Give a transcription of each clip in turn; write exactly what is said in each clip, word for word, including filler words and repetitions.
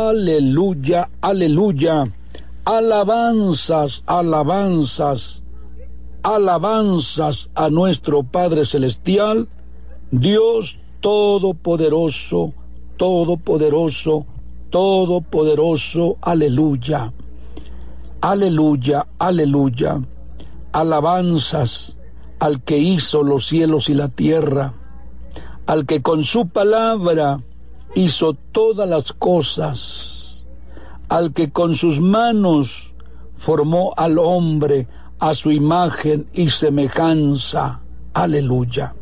Aleluya, aleluya. Alabanzas, alabanzas, alabanzas a nuestro Padre Celestial, Dios Todopoderoso, Todopoderoso, Todopoderoso, aleluya, aleluya, aleluya. Alabanzas al que hizo los cielos y la tierra, al que con su palabra hizo todas las cosas, al que con sus manos formó al hombre a su imagen y semejanza. Aleluya.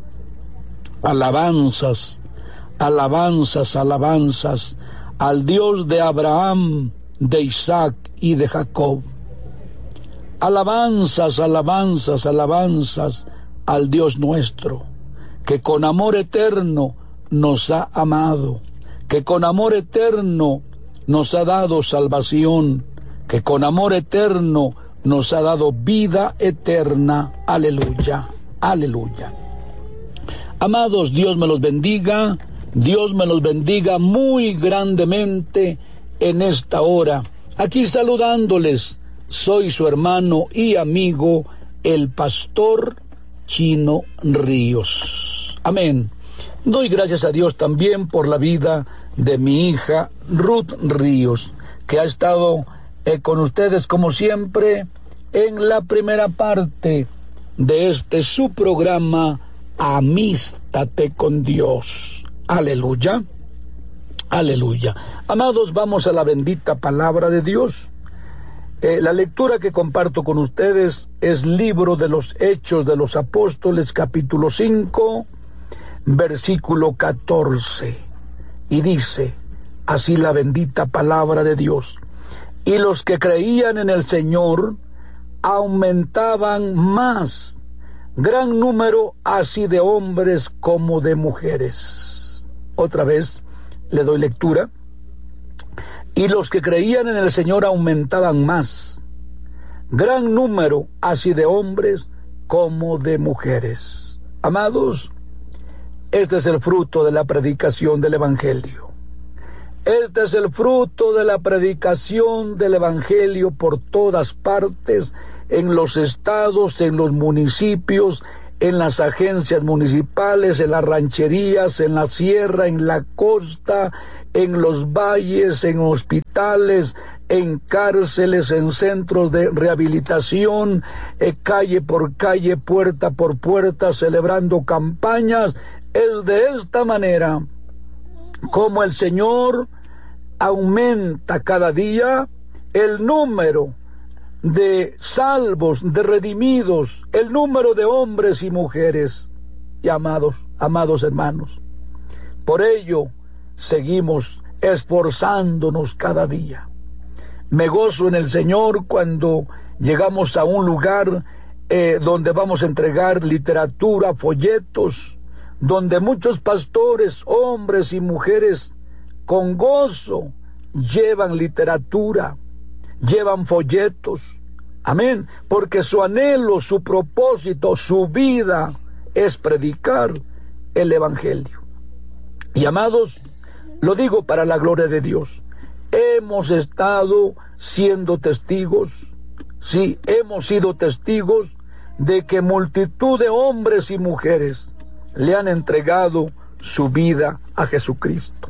Alabanzas, alabanzas, alabanzas al Dios de Abraham, de Isaac y de Jacob. Alabanzas, alabanzas, alabanzas al Dios nuestro, que con amor eterno nos ha amado, que con amor eterno nos ha dado salvación, que con amor eterno nos ha dado vida eterna. Aleluya, aleluya. Amados, Dios me los bendiga, Dios me los bendiga muy grandemente en esta hora. Aquí saludándoles, soy su hermano y amigo, el pastor Chino Ríos. Amén. Doy gracias a Dios también por la vida de mi hija Ruth Ríos, que ha estado eh, con ustedes como siempre en la primera parte de este su programa Amístate con Dios. Aleluya, aleluya. Amados, vamos a la bendita palabra de Dios. Eh, la lectura que comparto con ustedes es Libro de los Hechos de los Apóstoles, capítulo cinco, versículo catorce. Y dice así la bendita palabra de Dios: y los que creían en el Señor aumentaban más, gran número así de hombres como de mujeres. Otra vez le doy lectura. Y los que creían en el Señor aumentaban más, gran número así de hombres como de mujeres. Amados, este es el fruto de la predicación del Evangelio. Este es el fruto de la predicación del Evangelio por todas partes, en los estados, en los municipios, en las agencias municipales, en las rancherías, en la sierra, en la costa, en los valles, en hospitales, en cárceles, en centros de rehabilitación, eh, calle por calle, puerta por puerta, celebrando campañas. Es de esta manera como el Señor aumenta cada día el número de salvos, de redimidos, el número de hombres y mujeres. Y amados, amados hermanos, por ello seguimos esforzándonos cada día. Me gozo en el Señor cuando llegamos a un lugar eh, donde vamos a entregar literatura, folletos, donde muchos pastores, hombres y mujeres, con gozo llevan literatura, llevan folletos. Amén, porque su anhelo, su propósito, su vida es predicar el Evangelio. Y amados, lo digo para la gloria de Dios, hemos estado siendo testigos, sí, hemos sido testigos de que multitud de hombres y mujeres le han entregado su vida a Jesucristo.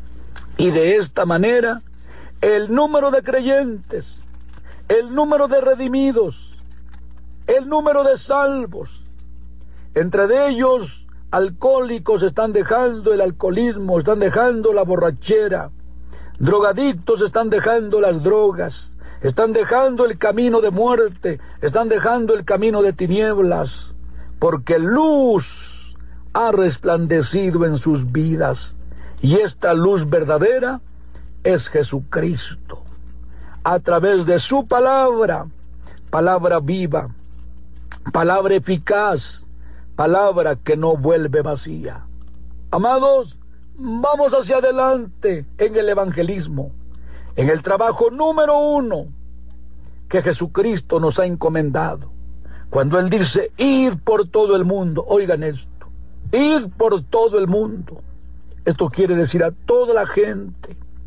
Y de esta manera, el número de creyentes, el número de redimidos, el número de salvos, entre de ellos alcohólicos están dejando el alcoholismo, están dejando la borrachera, drogadictos están dejando las drogas, están dejando el camino de muerte, están dejando el camino de tinieblas, porque luz ha resplandecido en sus vidas, y esta luz verdadera es Jesucristo, a través de su palabra, palabra viva, palabra eficaz, palabra que no vuelve vacía. Amados, vamos hacia adelante en el evangelismo, en el trabajo número uno que Jesucristo nos ha encomendado. Cuando Él dice, id por todo el mundo, oigan esto, id por todo el mundo. Esto quiere decir a toda la gente,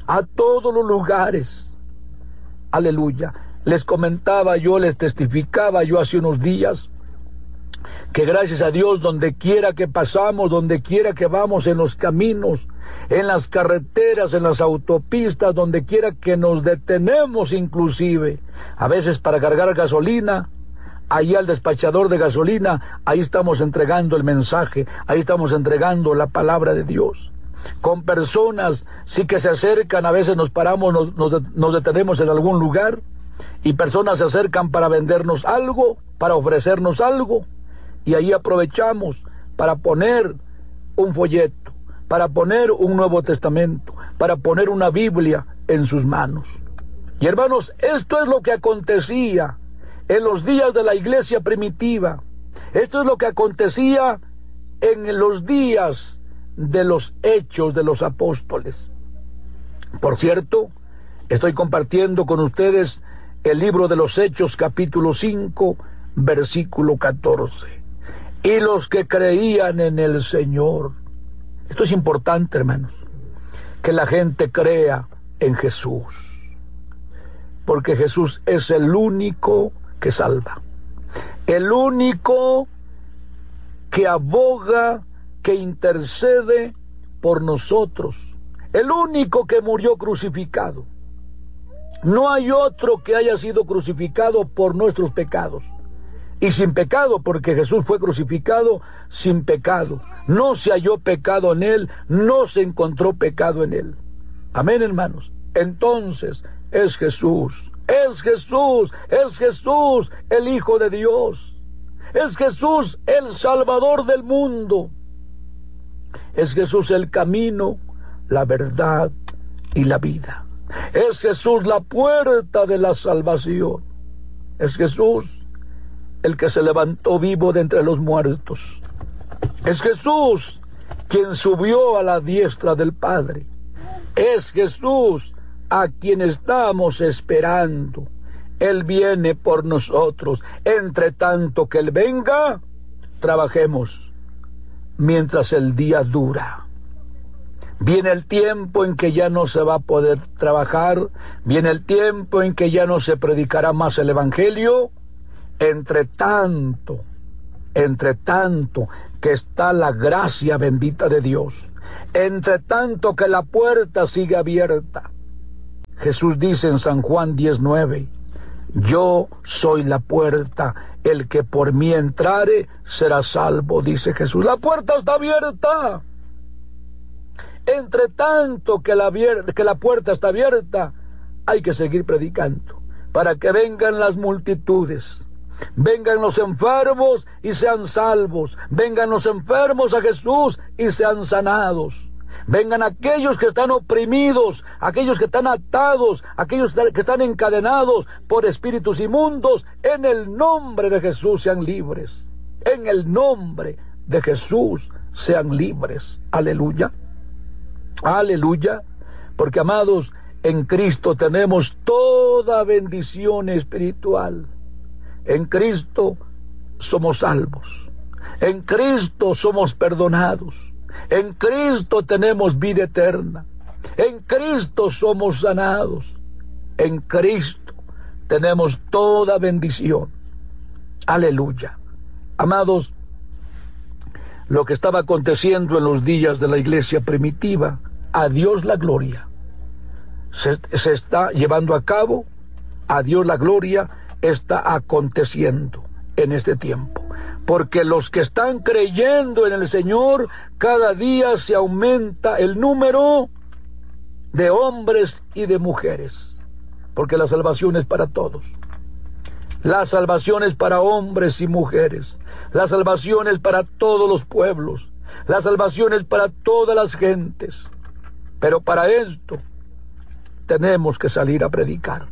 a todos los lugares. Aleluya. Les comentaba yo, les testificaba yo hace unos días que gracias a Dios, donde quiera que pasamos, donde quiera que vamos, en los caminos, en las carreteras, en las autopistas, donde quiera que nos detenemos inclusive, a veces para cargar gasolina, ahí al despachador de gasolina, ahí estamos entregando el mensaje, ahí estamos entregando la palabra de Dios. Con personas sí que se acercan, a veces nos paramos, nos, nos, nos detenemos en algún lugar, y personas se acercan para vendernos algo, para ofrecernos algo, y ahí aprovechamos para poner un folleto, para poner un Nuevo Testamento, para poner una Biblia en sus manos. Y hermanos, esto es lo que acontecía en los días de la iglesia primitiva. Esto es lo que acontecía en los días de los hechos de los apóstoles. Por cierto, estoy compartiendo con ustedes el libro de los Hechos, capítulo cinco, versículo catorce. Y los que creían en el Señor. Esto es importante, hermanos, que la gente crea en Jesús, porque Jesús es el único que salva, el único que aboga, que intercede por nosotros, el único que murió crucificado. No hay otro que haya sido crucificado por nuestros pecados. Y sin pecado, porque Jesús fue crucificado sin pecado. No se halló pecado en él, no se encontró pecado en él. Amén, hermanos. Entonces, es Jesús, es Jesús, es Jesús, el Hijo de Dios. Es Jesús, el Salvador del mundo. Es Jesús el camino, la verdad y la vida. Es Jesús la puerta de la salvación. Es Jesús el que se levantó vivo de entre los muertos. Es Jesús quien subió a la diestra del Padre. Es Jesús a quien estamos esperando. Él viene por nosotros. Entre tanto que Él venga, trabajemos mientras el día dura. Viene el tiempo en que ya no se va a poder trabajar. Viene el tiempo en que ya no se predicará más el Evangelio. Entre tanto, entre tanto que está la gracia bendita de Dios, entre tanto que la puerta sigue abierta. Jesús dice en San Juan diez nueve, yo soy la puerta, el que por mí entrare será salvo, dice Jesús. La puerta está abierta. Entre tanto que la, que la puerta está abierta, hay que seguir predicando para que vengan las multitudes. Vengan los enfermos y sean salvos. Vengan los enfermos a Jesús y sean sanados. Vengan aquellos que están oprimidos, aquellos que están atados, aquellos que están encadenados por espíritus inmundos. En el nombre de Jesús sean libres. En el nombre de Jesús sean libres. Aleluya. Aleluya. Porque, amados, en Cristo tenemos toda bendición espiritual. En Cristo somos salvos. En Cristo somos perdonados. En Cristo tenemos vida eterna. En Cristo somos sanados. En Cristo tenemos toda bendición. Aleluya. Amados, lo que estaba aconteciendo en los días de la iglesia primitiva, a Dios la gloria, se, se está llevando a cabo. A Dios la gloria está aconteciendo en este tiempo, porque los que están creyendo en el Señor, cada día se aumenta el número de hombres y de mujeres, porque la salvación es para todos. La salvación es para hombres y mujeres. La salvación es para todos los pueblos. La salvación es para todas las gentes. Pero para esto tenemos que salir a predicar.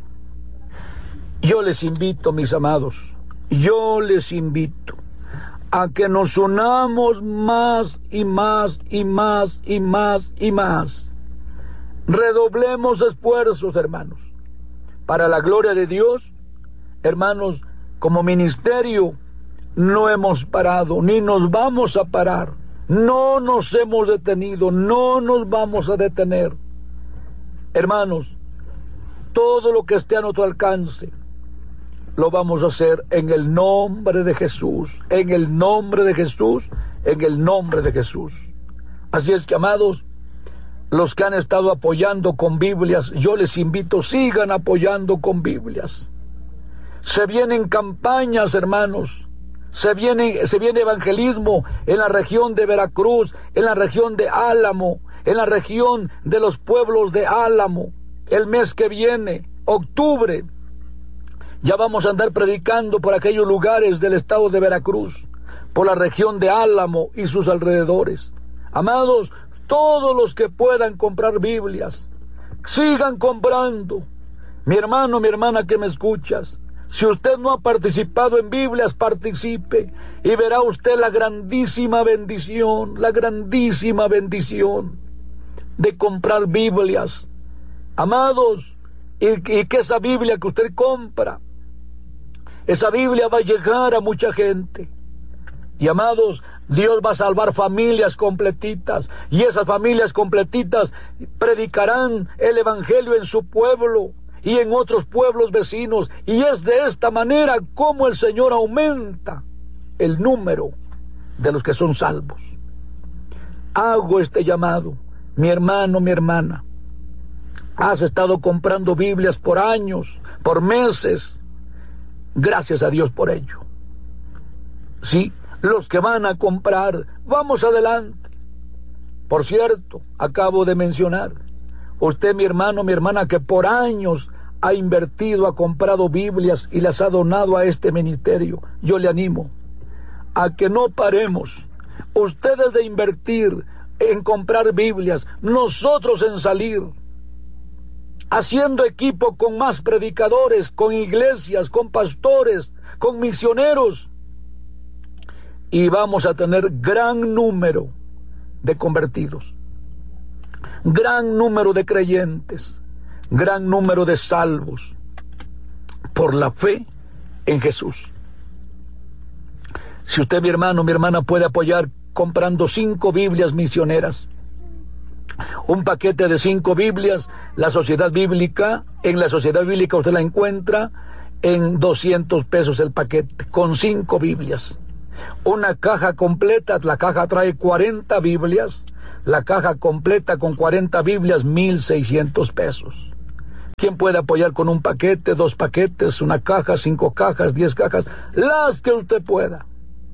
Yo les invito, mis amados, yo les invito a que nos unamos más y más y más y más y más. Redoblemos esfuerzos, hermanos, para la gloria de Dios. Hermanos, como ministerio no hemos parado, ni nos vamos a parar. No nos hemos detenido, no nos vamos a detener. Hermanos, todo lo que esté a nuestro alcance, lo vamos a hacer en el nombre de Jesús, en el nombre de Jesús, en el nombre de Jesús. Así es que, amados, los que han estado apoyando con Biblias, yo les invito, sigan apoyando con Biblias. Se vienen campañas, hermanos, se viene, se viene evangelismo en la región de Veracruz, en la región de Álamo, en la región de los pueblos de Álamo. El mes que viene, octubre, ya vamos a andar predicando por aquellos lugares del estado de Veracruz, por la región de Álamo y sus alrededores. Amados, todos los que puedan comprar Biblias, sigan comprando. Mi hermano, mi hermana que me escuchas, si usted no ha participado en Biblias, participe y verá usted la grandísima bendición, la grandísima bendición de comprar Biblias. Amados, y, y que esa Biblia que usted compra, esa Biblia va a llegar a mucha gente. Y amados, Dios va a salvar familias completitas, y esas familias completitas predicarán el evangelio en su pueblo y en otros pueblos vecinos, y es de esta manera como el Señor aumenta el número de los que son salvos. Hago este llamado, mi hermano, mi hermana. Has estado comprando Biblias por años, por meses. Gracias a Dios por ello. Sí, los que van a comprar, vamos adelante. Por cierto, acabo de mencionar, usted, mi hermano, mi hermana, que por años ha invertido, ha comprado Biblias y las ha donado a este ministerio. Yo le animo a que no paremos. Ustedes de invertir en comprar Biblias, nosotros en salir, haciendo equipo con más predicadores, con iglesias, con pastores, con misioneros, y vamos a tener gran número de convertidos, gran número de creyentes, gran número de salvos por la fe en Jesús. Si usted, mi hermano, mi hermana, puede apoyar comprando cinco Biblias misioneras, un paquete de cinco Biblias, la Sociedad Bíblica, en la Sociedad Bíblica usted la encuentra en doscientos pesos el paquete, con cinco Biblias. Una caja completa, la caja trae cuarenta Biblias, la caja completa con cuarenta Biblias, mil seiscientos pesos. ¿Quién puede apoyar con un paquete, dos paquetes, una caja, cinco cajas, diez cajas? Las que usted pueda.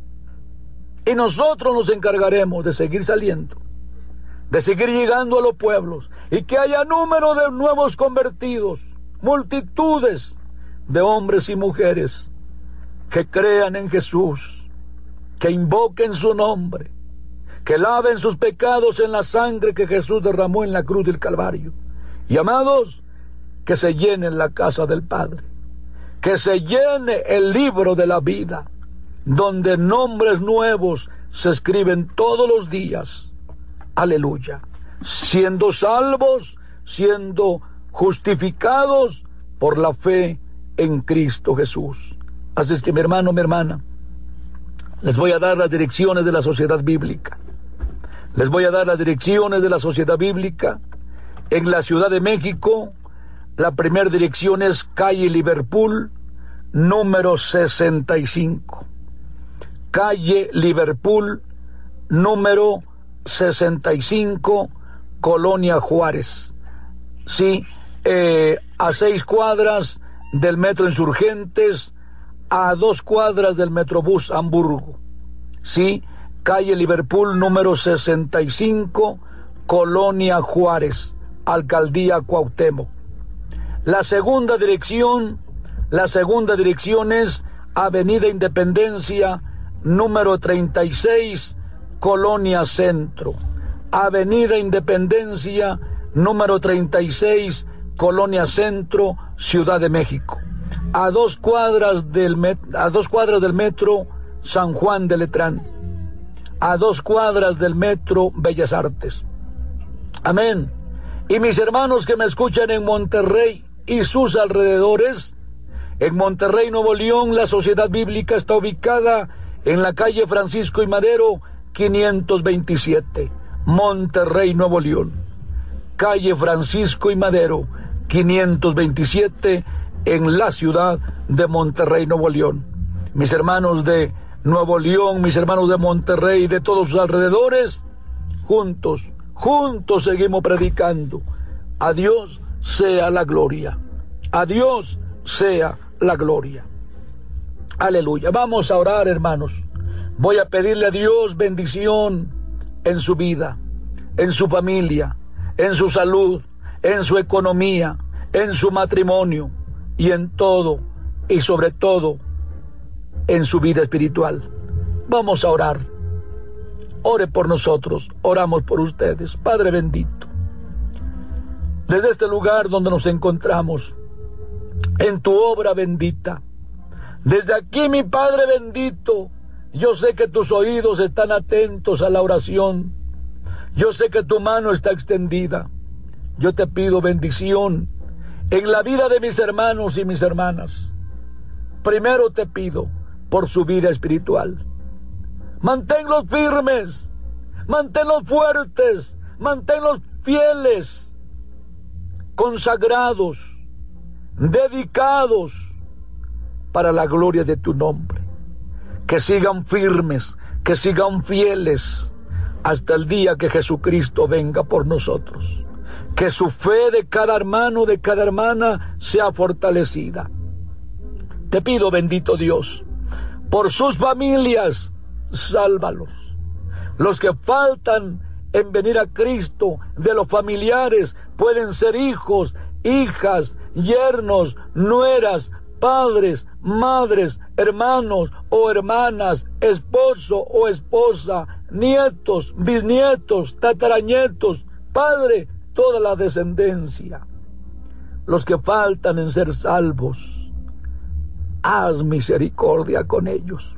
Y nosotros nos encargaremos de seguir saliendo, de seguir llegando a los pueblos, y que haya número de nuevos convertidos, multitudes de hombres y mujeres que crean en Jesús, que invoquen su nombre, que laven sus pecados en la sangre que Jesús derramó en la cruz del Calvario. Y amados, que se llene la casa del Padre, que se llene el libro de la vida, donde nombres nuevos se escriben todos los días. Aleluya. Siendo salvos, siendo justificados por la fe en Cristo Jesús. Así es que, mi hermano, mi hermana, les voy a dar las direcciones de la Sociedad Bíblica. Les voy a dar las direcciones de la Sociedad Bíblica. En la Ciudad de México, la primera dirección es calle Liverpool, número sesenta y cinco. Calle Liverpool, número sesenta y cinco, Colonia Juárez. Sí, eh, a seis cuadras del Metro Insurgentes, a dos cuadras del Metrobús Hamburgo. Sí, calle Liverpool, número sesenta y cinco, Colonia Juárez, Alcaldía Cuauhtémoc. La segunda dirección, la segunda dirección es Avenida Independencia, número treinta y seis, Colonia Centro. Avenida Independencia, número treinta y seis, Colonia Centro, Ciudad de México. A dos cuadras del met a dos cuadras del metro San Juan de Letrán. A dos cuadras del metro Bellas Artes. Amén. Y mis hermanos que me escuchan en Monterrey y sus alrededores, en Monterrey, Nuevo León, la Sociedad Bíblica está ubicada en la calle Francisco y Madero, quinientos veintisiete, Monterrey, Nuevo León. calle Francisco y Madero, quinientos veintisiete, en la ciudad de Monterrey, Nuevo León. Mis hermanos de Nuevo León, mis hermanos de Monterrey y de todos sus alrededores, juntos, juntos seguimos predicando. A Dios sea la gloria. A Dios sea la gloria. Aleluya. Vamos a orar, hermanos. Voy a pedirle a Dios bendición en su vida, en su familia, en su salud, en su economía, en su matrimonio y en todo, y sobre todo, en su vida espiritual. Vamos a orar. Ore por nosotros, oramos por ustedes. Padre bendito, desde este lugar donde nos encontramos, en tu obra bendita, desde aquí, mi Padre bendito, yo sé que tus oídos están atentos a la oración. Yo sé que tu mano está extendida. Yo te pido bendición en la vida de mis hermanos y mis hermanas. Primero te pido por su vida espiritual. Manténlos firmes, manténlos fuertes, manténlos fieles, consagrados, dedicados para la gloria de tu nombre. Que sigan firmes, que sigan fieles hasta el día que Jesucristo venga por nosotros. Que su fe de cada hermano, de cada hermana, sea fortalecida. Te pido, bendito Dios, por sus familias, sálvalos. Los que faltan en venir a Cristo, de los familiares, pueden ser hijos, hijas, yernos, nueras, padres, madres, hermanos o hermanas, esposo o esposa, nietos, bisnietos, tataranietos, Padre, toda la descendencia. Los que faltan en ser salvos, haz misericordia con ellos.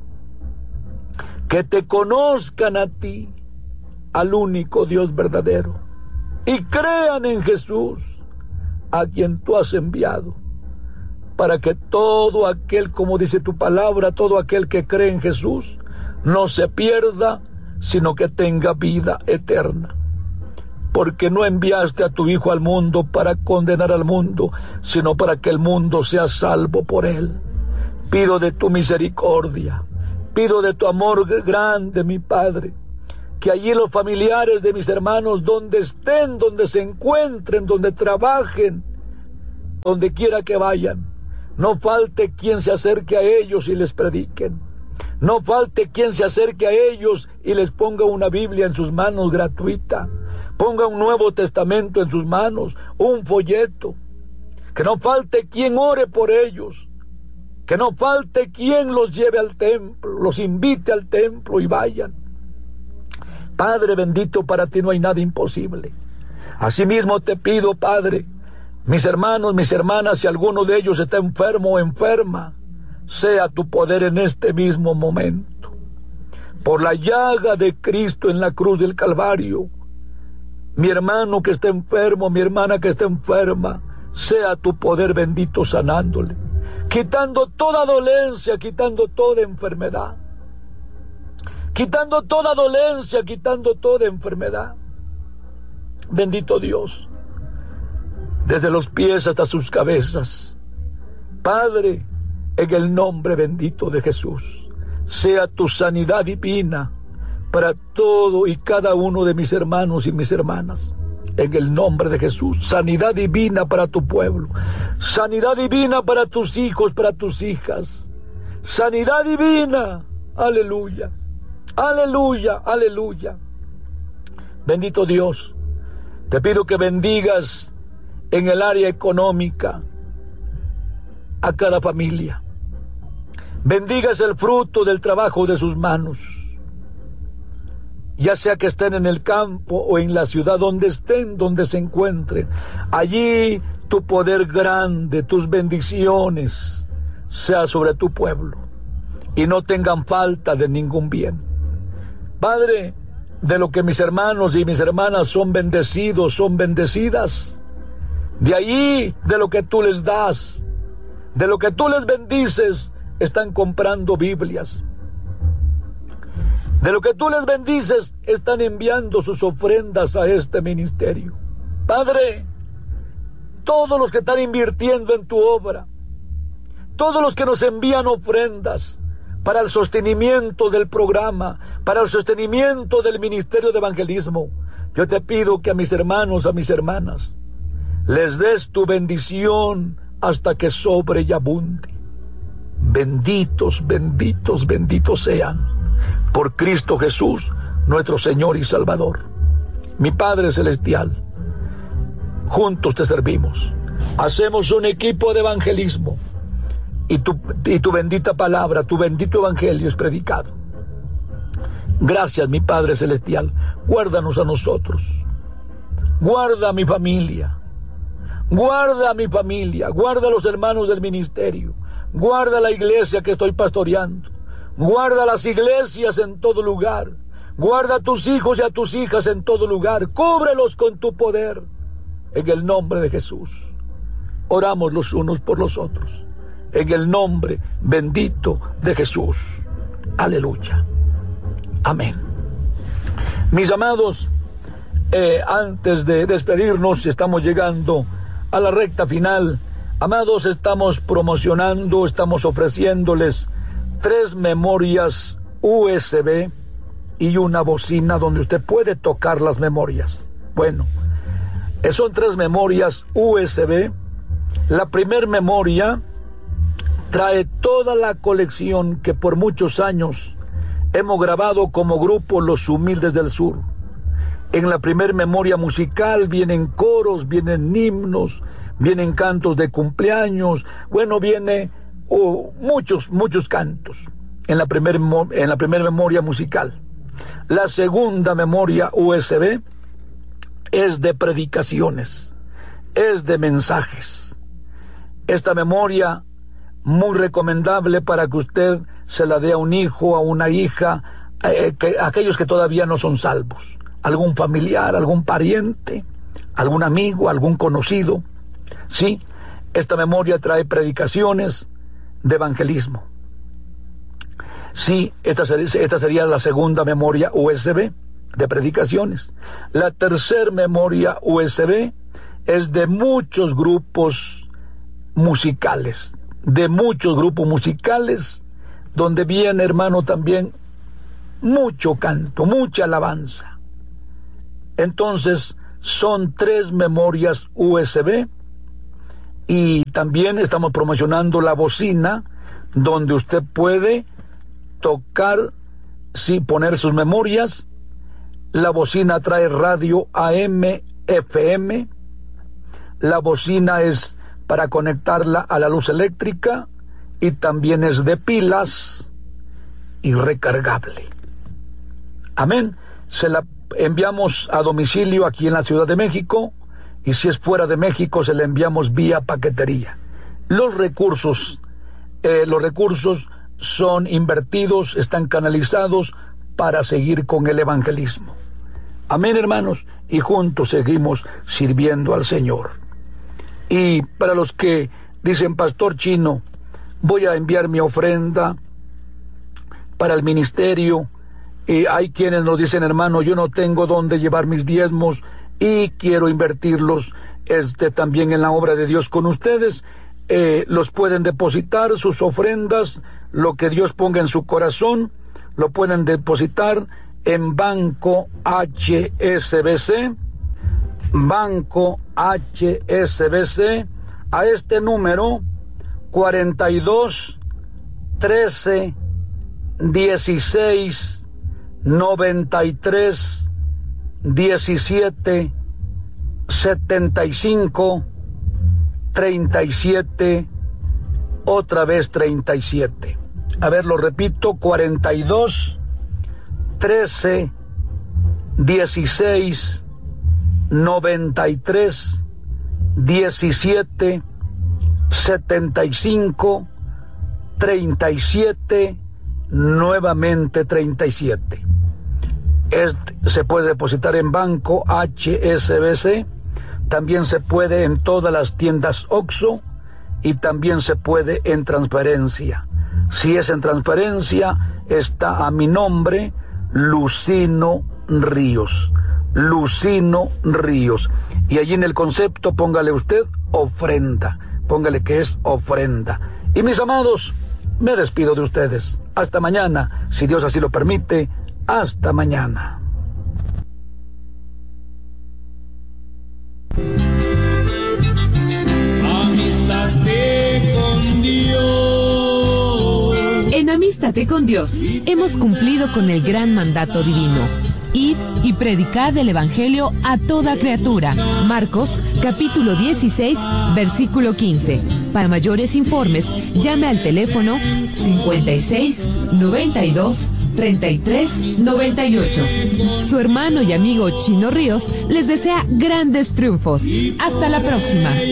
Que te conozcan a ti, al único Dios verdadero, y crean en Jesús, a quien tú has enviado, para que todo aquel, como dice tu palabra, todo aquel que cree en Jesús, no se pierda, sino que tenga vida eterna. Porque no enviaste a tu Hijo al mundo para condenar al mundo, sino para que el mundo sea salvo por él. Pido de tu misericordia, pido de tu amor grande, mi Padre, que allí los familiares de mis hermanos, donde estén, donde se encuentren, donde trabajen, donde quiera que vayan, no falte quien se acerque a ellos y les prediquen. No falte quien se acerque a ellos y les ponga una Biblia en sus manos gratuita. Ponga un Nuevo Testamento en sus manos, un folleto. Que no falte quien ore por ellos. Que no falte quien los lleve al templo, los invite al templo y vayan. Padre bendito, para ti no hay nada imposible. Asimismo te pido, Padre, mis hermanos, mis hermanas, si alguno de ellos está enfermo o enferma, sea tu poder en este mismo momento. Por la llaga de Cristo en la cruz del Calvario, mi hermano que está enfermo, mi hermana que está enferma, sea tu poder bendito sanándole, quitando toda dolencia, quitando toda enfermedad, quitando toda dolencia, quitando toda enfermedad. Bendito Dios, desde los pies hasta sus cabezas. Padre, en el nombre bendito de Jesús, sea tu sanidad divina para todo y cada uno de mis hermanos y mis hermanas. En el nombre de Jesús, sanidad divina para tu pueblo, sanidad divina para tus hijos, para tus hijas, sanidad divina. Aleluya, aleluya, aleluya. Bendito Dios, te pido que bendigas en el área económica a cada familia. Bendigas el fruto del trabajo de sus manos, ya sea que estén en el campo o en la ciudad, donde estén, donde se encuentren. Allí tu poder grande, tus bendiciones sea sobre tu pueblo y no tengan falta de ningún bien. Padre, de lo que mis hermanos y mis hermanas son bendecidos, son bendecidas, de allí, de lo que tú les das, de lo que tú les bendices, están comprando Biblias. De lo que tú les bendices, están enviando sus ofrendas a este ministerio. Padre, todos los que están invirtiendo en tu obra, todos los que nos envían ofrendas para el sostenimiento del programa, para el sostenimiento del ministerio de evangelismo, yo te pido que a mis hermanos, a mis hermanas, les des tu bendición hasta que sobre y abunde. Benditos, benditos, benditos sean por Cristo Jesús, nuestro Señor y Salvador. Mi Padre Celestial, juntos te servimos. Hacemos un equipo de evangelismo y tu, y tu bendita palabra, tu bendito evangelio es predicado. Gracias, mi Padre Celestial. Guárdanos a nosotros. Guarda a mi familia. Guarda a mi familia. Guarda a los hermanos del ministerio. Guarda la iglesia que estoy pastoreando. Guarda las iglesias en todo lugar. Guarda a tus hijos y a tus hijas en todo lugar. Cúbrelos con tu poder. En el nombre de Jesús. Oramos los unos por los otros. En el nombre bendito de Jesús. Aleluya. Amén. Mis amados, eh, antes de despedirnos, estamos llegando a la recta final. Amados, estamos promocionando, estamos ofreciéndoles tres memorias U S B y una bocina donde usted puede tocar las memorias. Bueno, son tres memorias U S B. La primer memoria trae toda la colección que por muchos años hemos grabado como grupo Los Humildes del Sur. En la primer memoria musical vienen coros, vienen himnos, vienen cantos de cumpleaños, bueno, viene oh, muchos, muchos cantos en la primer, en la primera memoria musical. La segunda memoria U S B es de predicaciones, es de mensajes. Esta memoria muy recomendable para que usted se la dé a un hijo, a una hija, eh, que, a aquellos que todavía no son salvos, algún familiar, algún pariente, algún amigo, algún conocido. Sí, esta memoria trae predicaciones de evangelismo. Sí, esta sería, esta sería la segunda memoria U S B de predicaciones. La tercera memoria U S B es de muchos grupos musicales, de muchos grupos musicales, donde viene, hermano, también mucho canto, mucha alabanza. Entonces, son tres memorias U S B y también estamos promocionando la bocina, donde usted puede tocar, sí, poner sus memorias. La bocina trae radio A M, F M. La bocina es para conectarla a la luz eléctrica y también es de pilas y recargable. Amén. Se la enviamos a domicilio aquí en la Ciudad de México, y si es fuera de México se la enviamos vía paquetería. Los recursos, eh, los recursos son invertidos, están canalizados para seguir con el evangelismo. Amén, hermanos, y juntos seguimos sirviendo al Señor. Y para los que dicen, Pastor Chino, voy a enviar mi ofrenda para el ministerio, y hay quienes nos dicen, hermano, yo no tengo dónde llevar mis diezmos y quiero invertirlos este, también en la obra de Dios con ustedes. Eh, los pueden depositar, sus ofrendas, lo que Dios ponga en su corazón, lo pueden depositar en Banco H S B C, Banco H S B C, a este número cuarenta y dos, trece, dieciséis, noventa y tres, diecisiete, setenta y cinco, treinta y siete, otra vez treinta y siete. A ver, lo repito, cuarenta y dos, trece, dieciséis, noventa y tres, diecisiete, setenta y cinco, treinta y siete, nuevamente treinta y siete. Este se puede depositar en Banco H S B C, también se puede en todas las tiendas OXXO y también se puede en transferencia. Si es en transferencia, está a mi nombre, Lucino Ríos. Lucino Ríos. Y allí en el concepto póngale usted ofrenda, póngale que es ofrenda. Y mis amados, me despido de ustedes. Hasta mañana, si Dios así lo permite. Hasta mañana. Amístate con Dios. En Amístate con Dios hemos cumplido con el gran mandato divino. Id y predicad el Evangelio a toda criatura. Marcos, capítulo dieciséis, versículo quince. Para mayores informes, llame al teléfono cincuenta y seis, noventa y dos, treinta y tres, noventa y ocho. Su hermano y amigo Chino Ríos les desea grandes triunfos. Hasta la próxima.